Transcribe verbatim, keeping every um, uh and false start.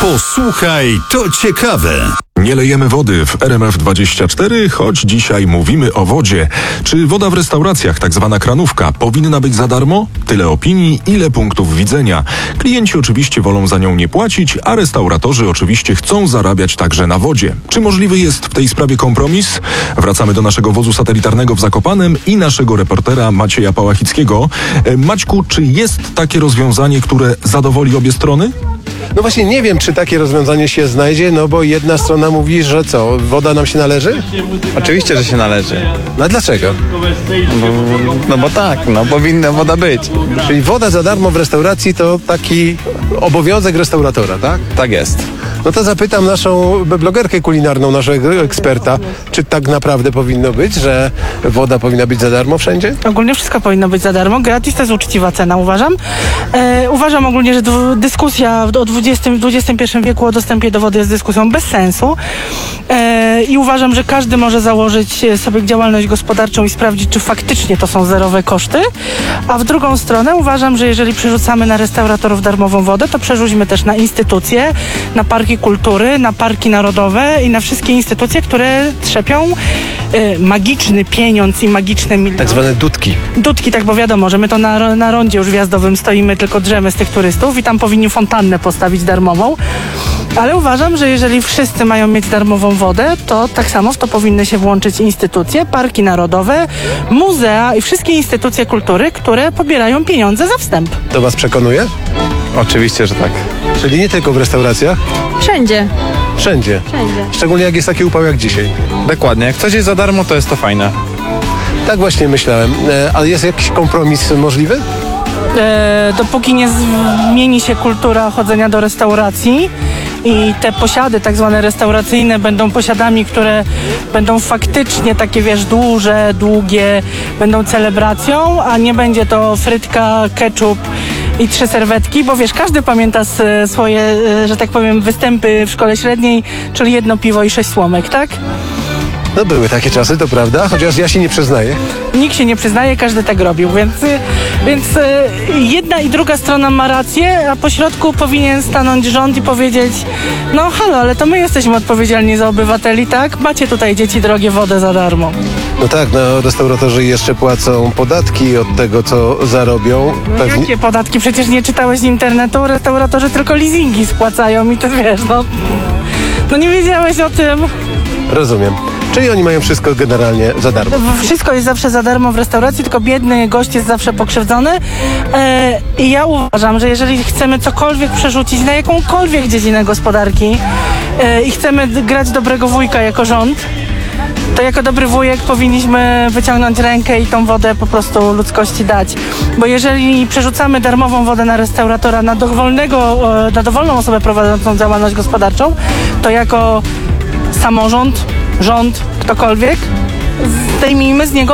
Posłuchaj, to ciekawe. Nie lejemy wody w R M F dwadzieścia cztery, choć dzisiaj mówimy o wodzie. Czy woda w restauracjach, tak zwana kranówka, powinna być za darmo? Tyle opinii, ile punktów widzenia. Klienci oczywiście wolą za nią nie płacić, a restauratorzy oczywiście chcą zarabiać także na wodzie. Czy możliwy jest w tej sprawie kompromis? Wracamy do naszego wozu satelitarnego w Zakopanem i naszego reportera Macieja Pałachickiego. E, Maćku, czy jest takie rozwiązanie, które zadowoli obie strony? No właśnie nie wiem, czy takie rozwiązanie się znajdzie, no bo jedna strona mówi, że co, woda nam się należy? Oczywiście, że się należy. No a dlaczego? Bo, no bo tak, no powinna woda być. Czyli woda za darmo w restauracji to taki obowiązek restauratora, tak? Tak jest. No to zapytam naszą blogerkę kulinarną, naszego eksperta, czy tak naprawdę powinno być, że woda powinna być za darmo wszędzie? Ogólnie wszystko powinno być za darmo. Gratis to jest uczciwa cena, uważam. E, uważam ogólnie, że dwu, dyskusja o dwudziestym, dwudziestym pierwszym wieku o dostępie do wody jest dyskusją bez sensu. E, I uważam, że każdy może założyć sobie działalność gospodarczą i sprawdzić, czy faktycznie to są zerowe koszty. A w drugą stronę uważam, że jeżeli przerzucamy na restauratorów darmową wodę, to przerzućmy też na instytucje, na parki kultury, na parki narodowe i na wszystkie instytucje, które trzepią y, magiczny pieniądz i magiczne miliony. Tak zwane dudki. Dudki, tak, bo wiadomo, że my to na, na rondzie już wjazdowym stoimy, tylko drzemy z tych turystów i tam powinni fontannę postawić darmową. Ale uważam, że jeżeli wszyscy mają mieć darmową wodę, to tak samo w to powinny się włączyć instytucje, parki narodowe, muzea i wszystkie instytucje kultury, które pobierają pieniądze za wstęp. To was przekonuje? Oczywiście, że tak. Czyli nie tylko w restauracjach? Wszędzie. Wszędzie. Wszędzie. Szczególnie jak jest taki upał jak dzisiaj. Dokładnie. Jak coś jest za darmo, to jest to fajne. Tak właśnie myślałem. E, ale jest jakiś kompromis możliwy? E, dopóki nie zmieni się kultura chodzenia do restauracji i te posiady tak zwane restauracyjne będą posiadami, które będą faktycznie takie, wiesz, duże, długie, będą celebracją, a nie będzie to frytka, ketchup i trzy serwetki, bo wiesz, każdy pamięta s- swoje, e, że tak powiem, występy w szkole średniej, czyli jedno piwo i sześć słomek, tak? No były takie czasy, to prawda, chociaż ja się nie przyznaję. Nikt się nie przyznaje, każdy tak robił, więc, y, więc y, jedna i druga strona ma rację, a po środku powinien stanąć rząd i powiedzieć: no halo, ale to my jesteśmy odpowiedzialni za obywateli, tak? Macie tutaj, dzieci drogie, wodę za darmo. No tak, no restauratorzy jeszcze płacą podatki od tego, co zarobią. Pewnie. Jakie podatki? Przecież nie czytałeś z internetu, restauratorzy tylko leasingi spłacają i to wiesz, no... No nie wiedziałeś o tym. Rozumiem. Czyli oni mają wszystko generalnie za darmo. Wszystko jest zawsze za darmo w restauracji, tylko biedny gość jest zawsze pokrzywdzony. E, I ja uważam, że jeżeli chcemy cokolwiek przerzucić na jakąkolwiek dziedzinę gospodarki e, i chcemy d- grać dobrego wujka jako rząd, to jako dobry wujek powinniśmy wyciągnąć rękę i tą wodę po prostu ludzkości dać. Bo jeżeli przerzucamy darmową wodę na restauratora, na dowolnego, e, na dowolną osobę prowadzącą działalność gospodarczą, to jako samorząd, rząd, ktokolwiek, zdejmijmy z niego